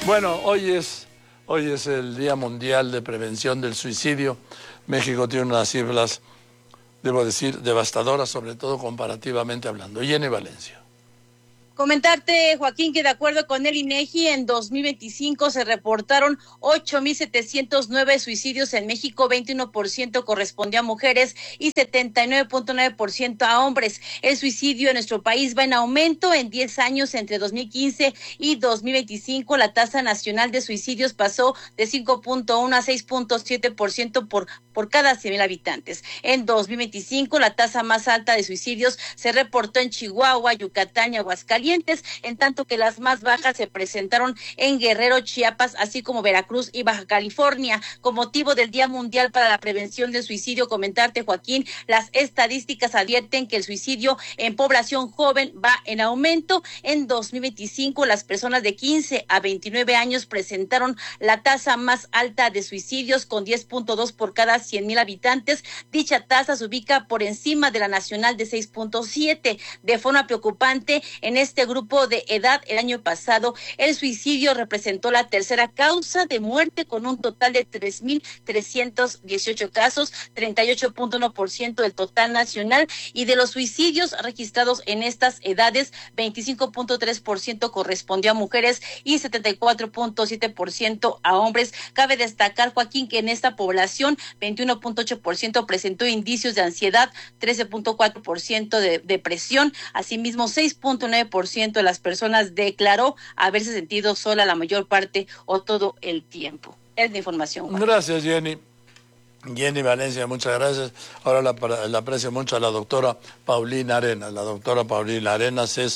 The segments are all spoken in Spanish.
Bueno, hoy es el Día Mundial de Prevención del Suicidio. México tiene unas cifras, debo decir, devastadoras, sobre todo comparativamente hablando. Jenny Valencia. Comentarte, Joaquín, que de acuerdo con el INEGI, en 2025 se reportaron 8,709 suicidios en México, 21% correspondió a mujeres y 79,9% a hombres. El suicidio en nuestro país va en aumento. En 10 años, entre 2015 y 2025, la tasa nacional de suicidios pasó de 5,1 a 6,7% por cada 100,000 habitantes. En 2025, la tasa más alta de suicidios se reportó en Chihuahua, Yucatán y Aguascalientes, en tanto que las más bajas se presentaron en Guerrero, Chiapas, así como Veracruz y Baja California. Con motivo del Día Mundial para la Prevención del Suicidio, comentarte, Joaquín, las estadísticas advierten que el suicidio en población joven va en aumento. En 2025, las personas de 15 a 29 años presentaron la tasa más alta de suicidios, con 10,2 por cada 100,000 habitantes. Dicha tasa se ubica por encima de la nacional de 6,7. De forma preocupante, en este grupo de edad, el año pasado, el suicidio representó la tercera causa de muerte, con un total de 3,318 casos, 38,1% del total nacional, y de los suicidios registrados en estas edades, 25,3% correspondió a mujeres y 74,7% a hombres. Cabe destacar, Joaquín, que en esta población 21,8% presentó indicios de ansiedad, 13,4% de depresión. Asimismo, 6,9% de las personas declaró haberse sentido sola la mayor parte o todo el tiempo. Es la información, Joaquín. Gracias, Jenny. Jenny Valencia, muchas gracias. Ahora la aprecio mucho a la doctora Paulina Arenas. La doctora Paulina Arenas es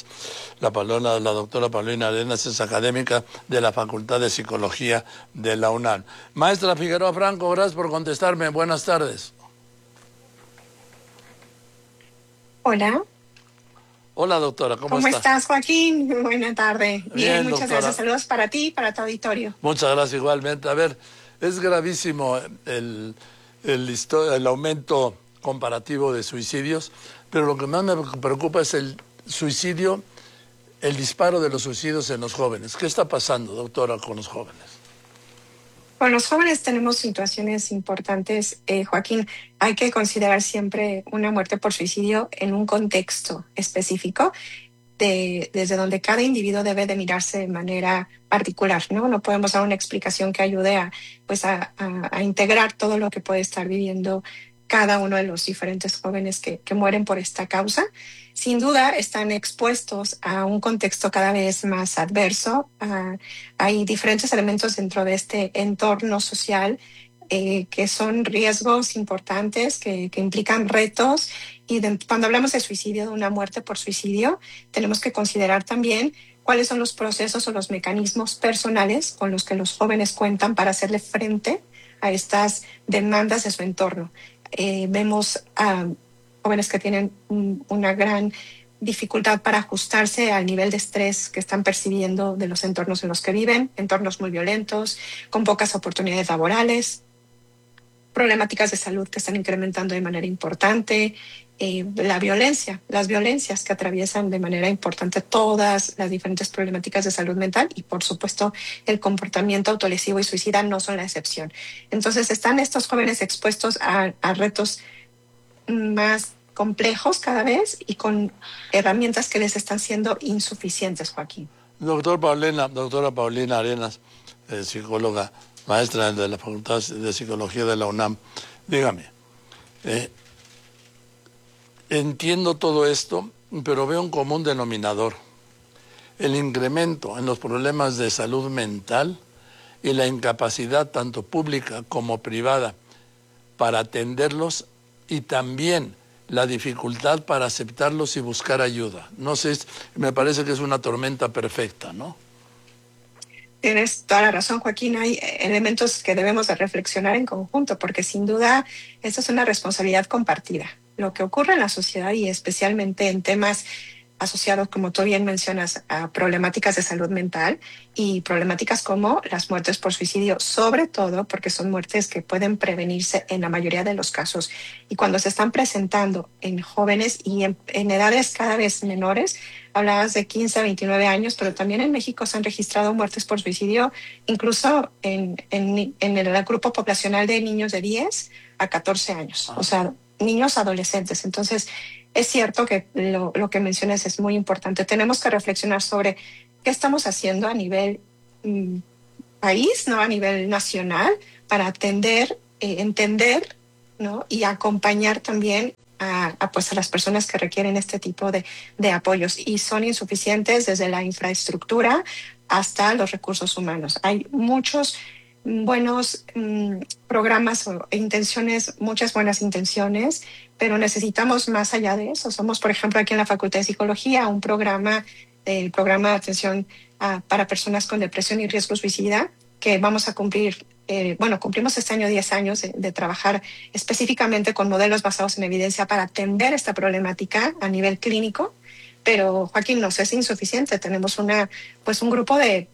académica de la Facultad de Psicología de la UNAM. Maestra Figueroa Franco, gracias por contestarme. Buenas tardes. Hola. Hola, doctora, ¿cómo estás? ¿Cómo estás, Joaquín? Buena tarde. Bien, muchas doctora. Gracias. Saludos para ti y para tu auditorio. Muchas gracias igualmente. A ver, es gravísimo el aumento comparativo de suicidios, pero lo que más me preocupa es el disparo de los suicidios en los jóvenes. ¿Qué está pasando, doctora, con los jóvenes? Con los jóvenes tenemos situaciones importantes, Joaquín. Hay que considerar siempre una muerte por suicidio en un contexto específico, desde donde cada individuo debe de mirarse de manera particular, ¿no? No podemos dar una explicación que ayude a integrar todo lo que puede estar viviendo cada uno de los diferentes jóvenes que mueren por esta causa. Sin duda están expuestos a un contexto cada vez más adverso. Hay diferentes elementos dentro de este entorno social que son riesgos importantes, que implican retos. Y cuando hablamos de suicidio, de una muerte por suicidio, tenemos que considerar también cuáles son los procesos o los mecanismos personales con los que los jóvenes cuentan para hacerle frente a estas demandas de su entorno. Vemos a jóvenes que tienen una gran dificultad para ajustarse al nivel de estrés que están percibiendo de los entornos en los que viven, entornos muy violentos, con pocas oportunidades laborales, problemáticas de salud que están incrementando de manera importante, las violencias que atraviesan de manera importante todas las diferentes problemáticas de salud mental, y por supuesto el comportamiento autolesivo y suicida no son la excepción. Entonces están estos jóvenes expuestos a retos más complejos cada vez y con herramientas que les están siendo insuficientes, Joaquín. Doctora Paulina Arenas, psicóloga, maestra de la Facultad de Psicología de la UNAM, dígame, entiendo todo esto, pero veo un común denominador: el incremento en los problemas de salud mental y la incapacidad tanto pública como privada para atenderlos, y también la dificultad para aceptarlos y buscar ayuda. No sé, me parece que es una tormenta perfecta, ¿no? Tienes toda la razón, Joaquín. Hay elementos que debemos de reflexionar en conjunto, porque sin duda esta es una responsabilidad compartida. Lo que ocurre en la sociedad, y especialmente en temas asociados, como tú bien mencionas, a problemáticas de salud mental y problemáticas como las muertes por suicidio, sobre todo porque son muertes que pueden prevenirse en la mayoría de los casos. Y cuando se están presentando en jóvenes y en edades cada vez menores, hablabas de 15 a 29 años, pero también en México se han registrado muertes por suicidio, incluso en el grupo poblacional de niños de 10 a 14 años, o sea, niños adolescentes. Entonces, es cierto que lo que mencionas es muy importante. Tenemos que reflexionar sobre qué estamos haciendo a nivel país, ¿no? A nivel nacional, para atender, entender, ¿no? Y acompañar también pues a las personas que requieren este tipo de apoyos. Y son insuficientes desde la infraestructura hasta los recursos humanos. Hay muchos buenos programas o intenciones, muchas buenas intenciones, pero necesitamos más allá de eso. Somos, por ejemplo, aquí en la Facultad de Psicología, un programa, el programa de atención para personas con depresión y riesgo suicida, que vamos a cumplir, cumplimos este año 10 años de trabajar específicamente con modelos basados en evidencia para atender esta problemática a nivel clínico, pero Joaquín, nos es insuficiente. Tenemos un grupo de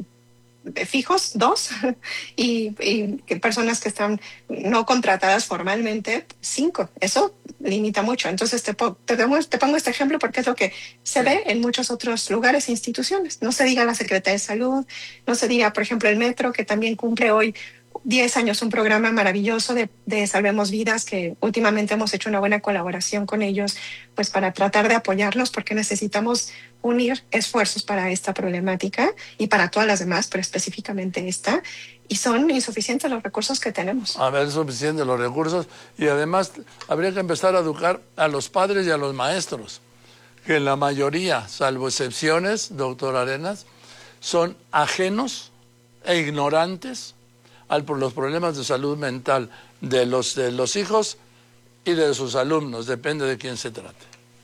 fijos, 2, y personas que están no contratadas formalmente, 5. Eso limita mucho. Entonces te pongo este ejemplo porque es lo que se ve en muchos otros lugares e instituciones. No se diga la Secretaría de Salud, no se diga, por ejemplo, el Metro, que también cumple hoy 10 años, un programa maravilloso de Salvemos Vidas, que últimamente hemos hecho una buena colaboración con ellos, pues para tratar de apoyarlos, porque necesitamos unir esfuerzos para esta problemática y para todas las demás, pero específicamente esta, y son insuficientes los recursos que tenemos. A ver, suficientes los recursos, y además habría que empezar a educar a los padres y a los maestros, que la mayoría, salvo excepciones, doctor Arenas, son ajenos e ignorantes por los problemas de salud mental de los hijos y de sus alumnos, depende de quién se trate.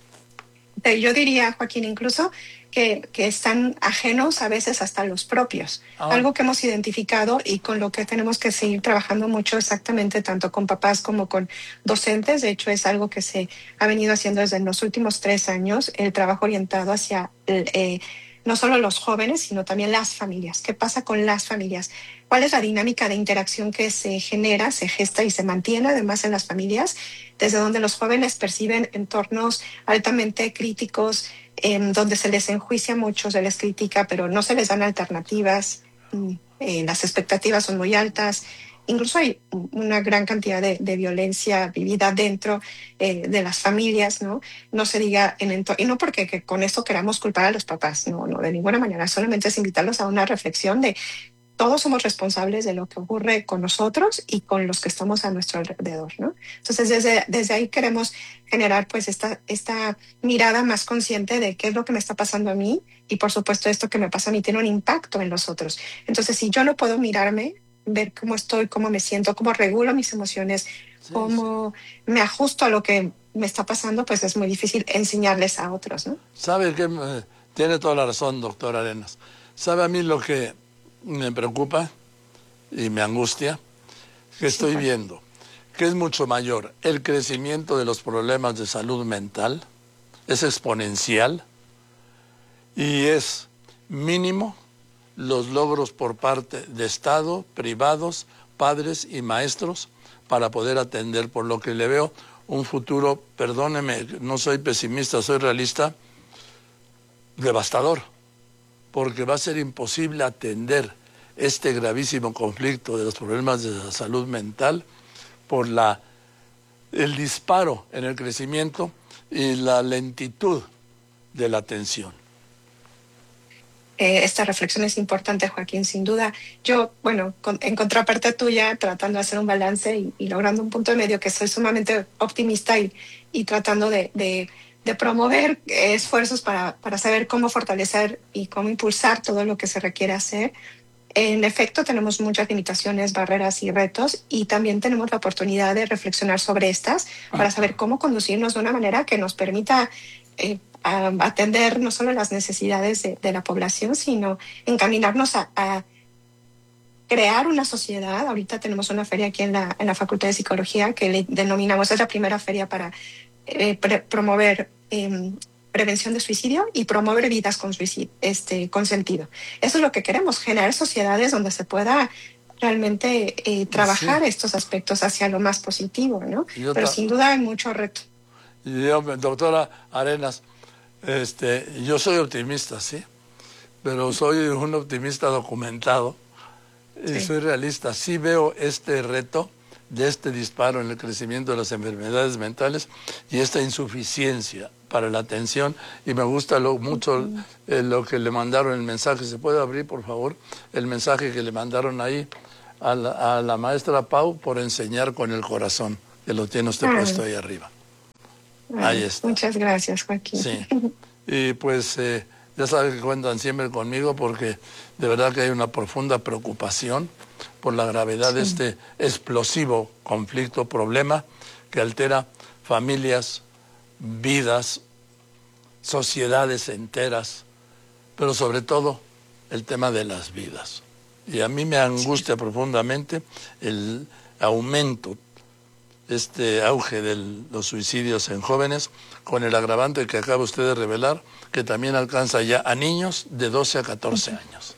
Yo diría, Joaquín, incluso que están ajenos a veces hasta los propios. Algo que hemos identificado y con lo que tenemos que seguir trabajando mucho exactamente, tanto con papás como con docentes. De hecho, es algo que se ha venido haciendo desde los últimos 3 años, el trabajo orientado hacia no solo los jóvenes, sino también las familias. ¿Qué pasa con las familias? ¿Cuál es la dinámica de interacción que se genera, se gesta y se mantiene además en las familias? Desde donde los jóvenes perciben entornos altamente críticos, donde se les enjuicia mucho, se les critica, pero no se les dan alternativas, las expectativas son muy altas. Incluso hay una gran cantidad de violencia vivida dentro de las familias, ¿no? No se diga y no porque que con esto queramos culpar a los papás, no, de ninguna manera, solamente es invitarlos a una reflexión de todos somos responsables de lo que ocurre con nosotros y con los que estamos a nuestro alrededor, ¿no? Entonces, desde ahí queremos generar pues esta mirada más consciente de qué es lo que me está pasando a mí, y por supuesto esto que me pasa a mí tiene un impacto en los otros. Entonces, si yo no puedo mirarme, ver cómo estoy, cómo me siento, cómo regulo mis emociones, cómo me ajusto a lo que me está pasando, pues es muy difícil enseñarles a otros, ¿no? ¿Sabe qué? Tiene toda la razón, doctor Arenas. ¿Sabe a mí lo que me preocupa y me angustia? Que estoy viendo que es mucho mayor el crecimiento de los problemas de salud mental, es exponencial, y es mínimo los logros por parte de Estado, privados, padres y maestros para poder atender, por lo que le veo un futuro, perdóneme, no soy pesimista, soy realista, devastador, porque va a ser imposible atender este gravísimo conflicto de los problemas de la salud mental por el disparo en el crecimiento y la lentitud de la atención. Esta reflexión es importante, Joaquín, sin duda. Yo, en contraparte tuya, tratando de hacer un balance y logrando un punto de medio, que soy sumamente optimista y tratando de promover esfuerzos para saber cómo fortalecer y cómo impulsar todo lo que se requiere hacer. En efecto, tenemos muchas limitaciones, barreras y retos, y también tenemos la oportunidad de reflexionar sobre estas para saber cómo conducirnos de una manera que nos permita a atender no solo las necesidades de la población, sino encaminarnos a crear una sociedad. Ahorita tenemos una feria aquí en la Facultad de Psicología que le denominamos, es la primera feria para promover prevención de suicidio y promover vidas con sentido. Eso es lo que queremos, generar sociedades donde se pueda realmente trabajar estos aspectos hacia lo más positivo, ¿no? Pero sin duda hay mucho reto. Doctora Arenas, yo soy optimista, sí, pero soy un optimista documentado y soy realista. Sí veo este reto de este disparo en el crecimiento de las enfermedades mentales y esta insuficiencia para la atención, y me gusta mucho lo que le mandaron, el mensaje. ¿Se puede abrir, por favor, el mensaje que le mandaron ahí a la maestra Pau por enseñar con el corazón, que lo tiene usted puesto ahí arriba? Ahí está. Muchas gracias, Joaquín. Sí, y pues ya saben que cuentan siempre conmigo, porque de verdad que hay una profunda preocupación por la gravedad de este explosivo conflicto, problema que altera familias, vidas, sociedades enteras, pero sobre todo el tema de las vidas. Y a mí me angustia profundamente el aumento, auge de los suicidios en jóvenes, con el agravante que acaba usted de revelar, que también alcanza ya a niños de 12 a 14 años.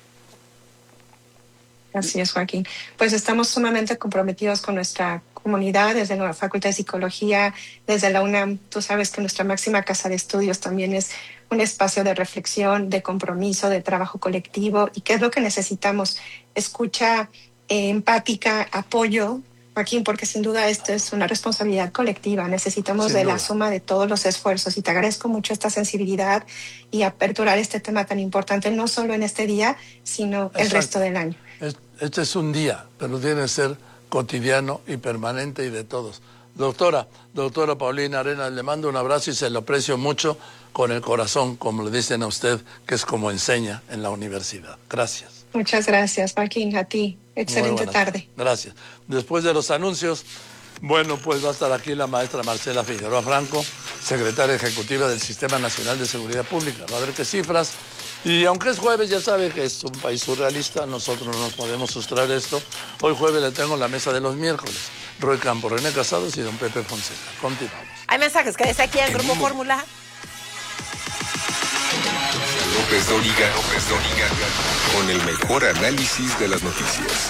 Así es, Joaquín. Pues estamos sumamente comprometidos con nuestra comunidad, desde la Facultad de Psicología, desde la UNAM. Tú sabes que nuestra máxima casa de estudios también es un espacio de reflexión, de compromiso, de trabajo colectivo. ¿Y qué es lo que necesitamos? Escucha empática, apoyo, Joaquín, porque sin duda esto es una responsabilidad colectiva. Necesitamos de la suma de todos los esfuerzos, y te agradezco mucho esta sensibilidad y aperturar este tema tan importante, no solo en este día, sino el resto del año. Este es un día, pero tiene que ser cotidiano y permanente y de todos. Doctora Paulina Arenas, le mando un abrazo y se lo aprecio mucho con el corazón, como le dicen a usted, que es como enseña en la universidad. Gracias. Muchas gracias, Joaquín, a ti. Excelente tarde. Gracias. Después de los anuncios, bueno, pues va a estar aquí la maestra Marcela Figueroa Franco, secretaria ejecutiva del Sistema Nacional de Seguridad Pública. Va a ver qué cifras. Y aunque es jueves, ya sabe que es un país surrealista, nosotros no nos podemos sustraer esto. Hoy jueves le tengo la mesa de los miércoles. Roy Campos, René Casados y don Pepe Fonseca. Continuamos. Hay mensajes, quédese aquí en Grupo Fórmula. López Dóriga, con el mejor análisis de las noticias.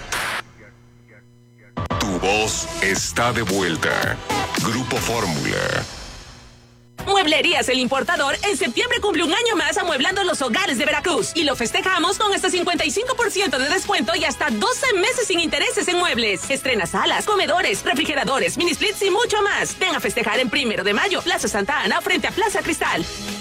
Tu voz está de vuelta. Grupo Fórmula. Mueblerías El Importador en septiembre cumple un año más amueblando los hogares de Veracruz, y lo festejamos con hasta 55% de descuento y hasta 12 meses sin intereses en muebles. Estrena salas, comedores, refrigeradores, mini splits y mucho más. Ven a festejar en 1 de mayo, Plaza Santa Ana, frente a Plaza Cristal.